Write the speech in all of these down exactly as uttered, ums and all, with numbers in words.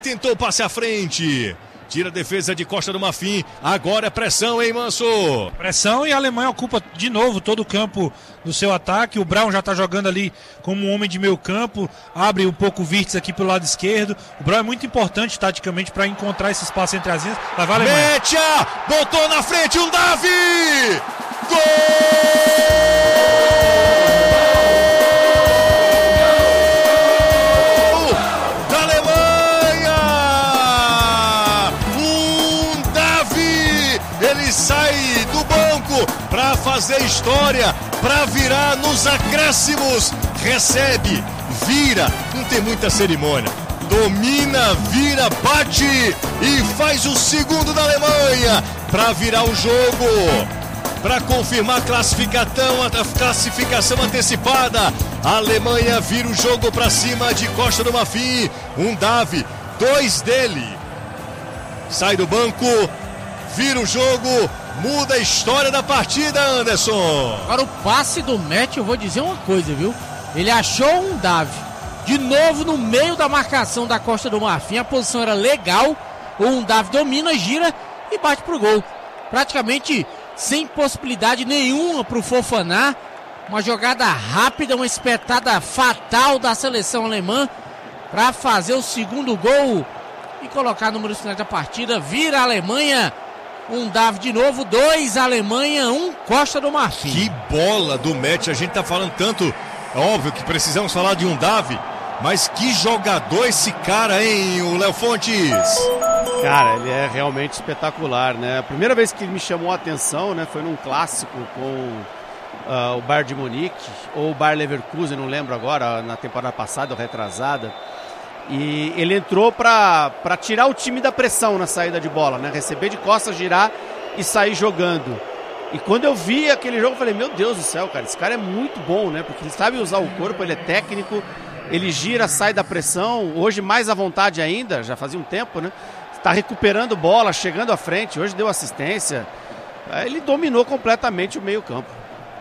Tentou passe à frente. Tira a defesa de Costa do Marfim. Agora é pressão, hein, Manso? Pressão, e a Alemanha ocupa de novo todo o campo do seu ataque. O Braun já está jogando ali como um homem de meio campo. Abre um pouco o vírtice aqui pelo lado esquerdo. O Braun é muito importante taticamente para encontrar esse espaço entre as linhas. Vai, vai, Alemanha. Metia! Botou na frente um Davi! Gol! Ele sai do banco para fazer história, para virar nos acréscimos. Recebe, vira, não tem muita cerimônia. Domina, vira, bate e faz o segundo da Alemanha para virar o jogo, para confirmar a classificação, a classificação antecipada. A Alemanha vira o jogo para cima de Costa do Marfim. Um Davi, dois dele. Sai do banco. Vira o jogo, muda a história da partida, Anderson. Agora o passe do Match, eu vou dizer uma coisa, viu? Ele achou um Davi, de novo no meio da marcação da Costa do Marfim, a posição era legal, um Davi domina, gira e bate pro gol. Praticamente sem possibilidade nenhuma pro Fofana, uma jogada rápida, uma espetada fatal da seleção alemã para fazer o segundo gol e colocar números finais da partida. Vira a Alemanha. Um Davi de novo, dois Alemanha, um Costa do Marfim. Que bola do match, a gente tá falando tanto, é óbvio que precisamos falar de um Davi, mas que jogador esse cara, hein, o Léo Fontes? Cara, ele é realmente espetacular, né? A primeira vez que ele me chamou a atenção, né, foi num clássico com uh, o Bayern de Munique, ou o Bayer Leverkusen, não lembro agora, na temporada passada ou retrasada. E ele entrou para tirar o time da pressão na saída de bola, né? Receber de costas, girar e sair jogando. E quando eu vi aquele jogo, eu falei, meu Deus do céu, cara, esse cara é muito bom, né? Porque ele sabe usar o corpo, ele é técnico, ele gira, sai da pressão. Hoje mais à vontade ainda, já fazia um tempo, né? Está recuperando bola, chegando à frente, hoje deu assistência. Ele dominou completamente o meio campo.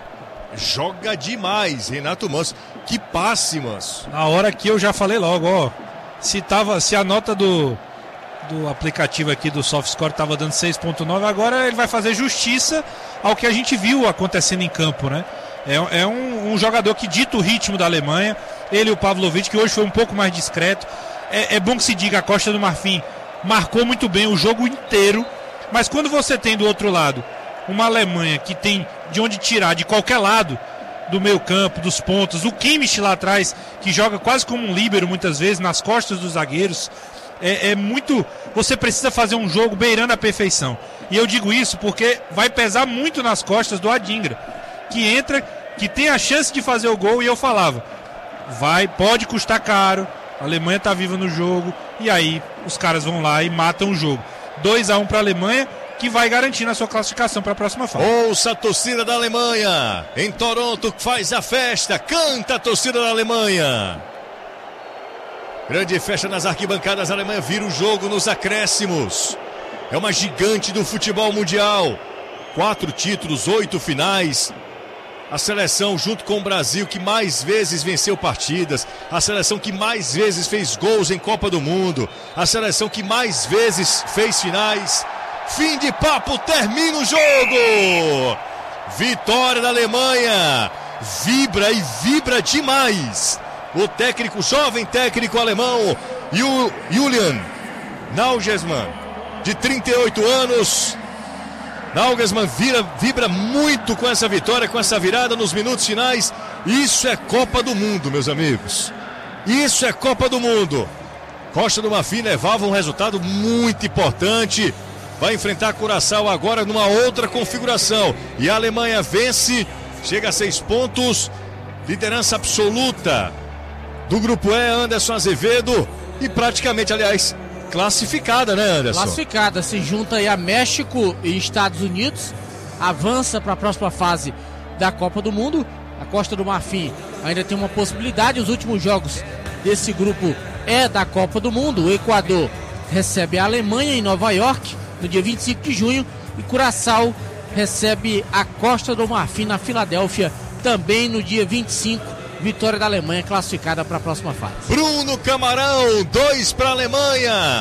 Joga demais, Renato Manso. Que passe, Manso. Na hora que eu já falei logo, ó. Se, tava, se a nota do, do aplicativo aqui do SoftScore estava dando seis ponto nove, agora ele vai fazer justiça ao que a gente viu acontecendo em campo, né? É, é um, um jogador que dita o ritmo da Alemanha. Ele e o Pavlovic, que hoje foi um pouco mais discreto. É, é bom que se diga, a Costa do Marfim marcou muito bem o jogo inteiro. Mas quando você tem do outro lado uma Alemanha que tem de onde tirar de qualquer lado, do meio campo, dos pontos, o Kimmich lá atrás, que joga quase como um líbero muitas vezes, nas costas dos zagueiros, é, é muito, você precisa fazer um jogo beirando a perfeição, e eu digo isso porque vai pesar muito nas costas do Adingra, que entra, que tem a chance de fazer o gol, e eu falava, vai, pode custar caro, a Alemanha tá viva no jogo, e aí os caras vão lá e matam o jogo. dois a um para a Alemanha, que vai garantindo a sua classificação para a próxima fase. Ouça a torcida da Alemanha. Em Toronto faz a festa, canta a torcida da Alemanha. Grande festa nas arquibancadas, a Alemanha vira o jogo nos acréscimos. É uma gigante do futebol mundial. Quatro títulos, oito finais. A seleção junto com o Brasil que mais vezes venceu partidas. A seleção que mais vezes fez gols em Copa do Mundo. A seleção que mais vezes fez finais. Fim de papo, termina o jogo. Vitória da Alemanha. Vibra e vibra demais. O técnico, jovem técnico alemão, Julian Nagelsmann, de trinta e oito anos. Nagelsmann vira, vibra muito com essa vitória, com essa virada nos minutos finais. Isso é Copa do Mundo, meus amigos. Isso é Copa do Mundo. Costa do Marfim levava um resultado muito importante. Vai enfrentar a Curaçao agora numa outra configuração. E a Alemanha vence, chega a seis pontos. Liderança absoluta do grupo E, Anderson Azevedo. E praticamente, aliás, classificada, né, Anderson? Classificada, se junta aí a México e Estados Unidos. Avança para a próxima fase da Copa do Mundo. A Costa do Marfim ainda tem uma possibilidade. Os últimos jogos desse grupo E da Copa do Mundo. O Equador recebe a Alemanha em Nova York no dia vinte e cinco de junho, e Curaçao recebe a Costa do Marfim na Filadélfia também no dia vinte e cinco Vitória da Alemanha classificada para a próxima fase. Bruno Camarão, dois para a Alemanha.